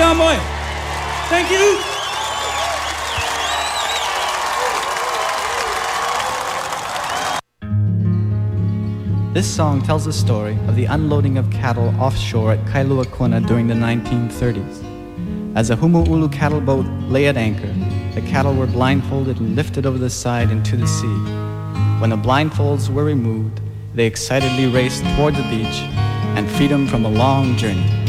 Samoy. Thank you. This song tells the story of the unloading of cattle offshore at Kailua Kona during the 1930s. As a Humu'ulu cattle boat lay at anchor, the cattle were blindfolded and lifted over the side into the sea. When the blindfolds were removed, they excitedly raced toward the beach and freedom from a long journey.